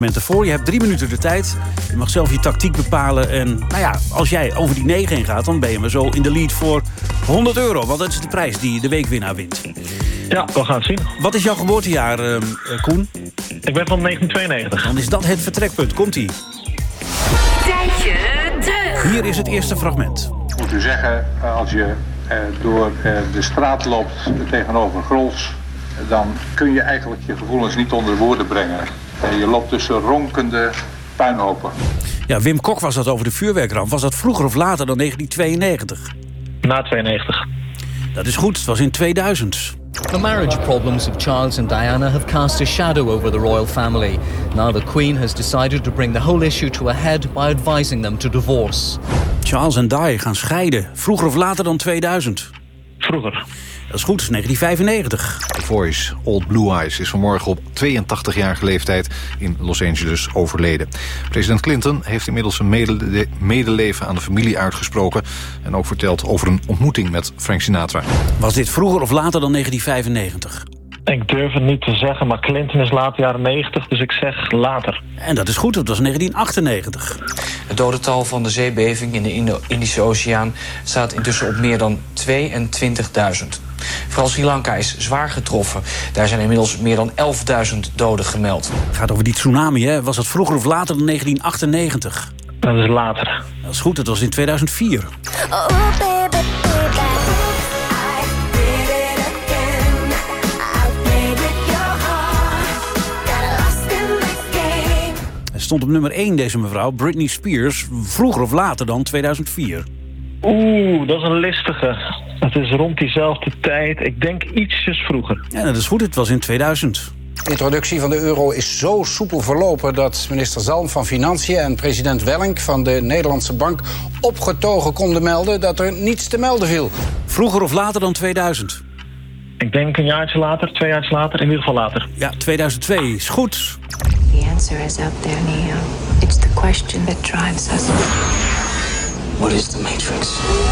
Voor. Je hebt 3 minuten de tijd. Je mag zelf je tactiek bepalen. En nou ja, als jij over die 9 heen gaat, dan ben je maar zo in de lead voor €100. Want dat is de prijs die de weekwinnaar wint. Ja, we gaan het zien. Wat is jouw geboortejaar, Koen? Ik ben van 1992. Dan is dat het vertrekpunt. Komt-ie. Tijdje terug. Hier is het eerste fragment. Ik moet u zeggen, als je door de straat loopt tegenover Grols, dan kun je eigenlijk je gevoelens niet onder woorden brengen. Je loopt tussen ronkende puinhopen. Ja, Wim Kok was dat over de vuurwerkramp. Was dat vroeger of later dan 1992? Na 92. Dat is goed, het was in 2000. The marriage problems of Charles and Diana have cast a shadow over the royal family. Now the Queen has decided to bring the whole issue to a head by advising them to divorce. Charles en Di gaan scheiden. Vroeger of later dan 2000? Vroeger. Dat is goed, 1995. The Voice, Old Blue Eyes, is vanmorgen op 82-jarige leeftijd in Los Angeles overleden. President Clinton heeft inmiddels een medeleven aan de familie uitgesproken en ook verteld over een ontmoeting met Frank Sinatra. Was dit vroeger of later dan 1995? Ik durf het niet te zeggen, maar Clinton is later jaren 90, dus ik zeg later. En dat is goed, het was 1998. Het dodental van de zeebeving in de Indische Oceaan staat intussen op meer dan 22.000. Vooral Sri Lanka is zwaar getroffen. Daar zijn inmiddels meer dan 11.000 doden gemeld. Het gaat over die tsunami, hè? Was dat vroeger of later dan 1998? Dat is later. Dat is goed, het was in 2004. Oh, baby, baby. I did it again. I played with your heart. Got lost in the game. Hij stond op nummer 1, deze mevrouw, Britney Spears. Vroeger of later dan 2004? Oeh, dat is een listige. Het is rond diezelfde tijd. Ik denk ietsjes vroeger. Ja, dat is goed, het was in 2000. De introductie van de euro is zo soepel verlopen dat minister Zalm van Financiën en president Wellink van de Nederlandse Bank opgetogen konden melden dat er niets te melden viel. Vroeger of later dan 2000? Ik denk een jaartje later, 2 jaar later, in ieder geval later. Ja, 2002 is goed. The answer is up there, Neo. It's the question that drives us. What is the Matrix?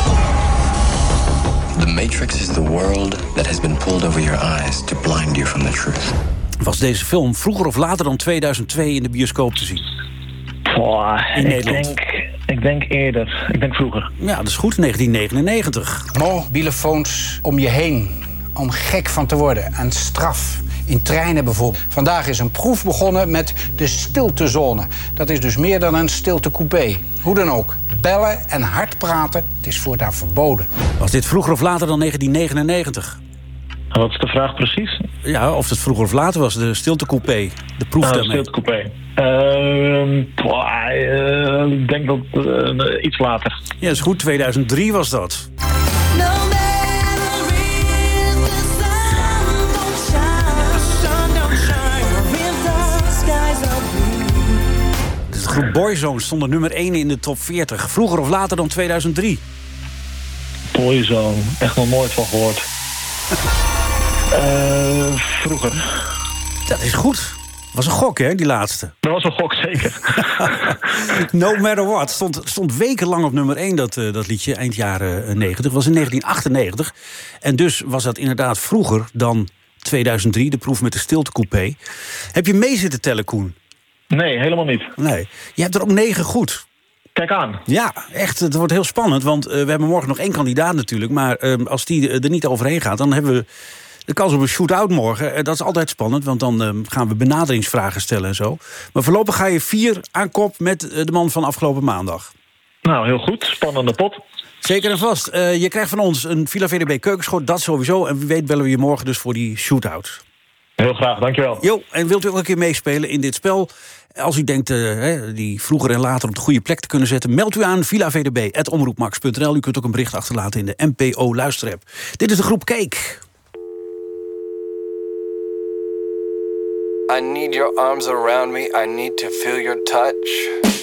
The Matrix is the world that has been pulled over your eyes to blind you from the truth. Was deze film vroeger of later dan 2002 in de bioscoop te zien? In Nederland. Ik denk eerder. Ik denk vroeger. Ja, dat is goed, 1999. Mobielefoons om je heen, om gek van te worden. En straf. In treinen bijvoorbeeld. Vandaag is een proef begonnen met de stiltezone. Dat is dus meer dan een stiltecoupé. Hoe dan ook, bellen en hard praten, het is voortaan verboden. Was dit vroeger of later dan 1999? En wat is de vraag precies? Ja, of het vroeger of later was, de stiltecoupé. De proef daarmee. Stiltecoupé. Ik denk dat iets later. Ja, dat is goed, 2003 was dat. De groep Boyzone stond er nummer 1 in de top 40. Vroeger of later dan 2003? Boyzone, echt nog nooit van gehoord. Vroeger. Dat is goed. Was een gok, hè, die laatste. Dat was een gok, zeker. No Matter What. Stond wekenlang op nummer 1, dat liedje, eind jaren 90. Was in 1998. En dus was dat inderdaad vroeger dan 2003, de proef met de stiltecoupé. Heb je mee zitten tellen, Koen? Nee, helemaal niet. Nee. Je hebt er ook 9 goed. Kijk aan. Ja, echt. Het wordt heel spannend, want we hebben morgen nog 1 kandidaat natuurlijk. Maar als die er niet overheen gaat, dan hebben we de kans op een shoot-out morgen. Dat is altijd spannend, want dan gaan we benaderingsvragen stellen en zo. Maar voorlopig ga je 4 aan kop met de man van afgelopen maandag. Nou, heel goed. Spannende pot. Zeker en vast. Je krijgt van ons een Villa VDB keukenschot, dat sowieso. En wie weet bellen we je morgen dus voor die shoot-out. Heel graag, dankjewel. Jo, en wilt u ook een keer meespelen in dit spel? Als u denkt die vroeger en later op de goede plek te kunnen zetten, meld u aan villavdb@omroepmax.nl. U kunt ook een bericht achterlaten in de NPO Luisterapp. Dit is de groep Cake. I need your arms around me, I need to feel your touch.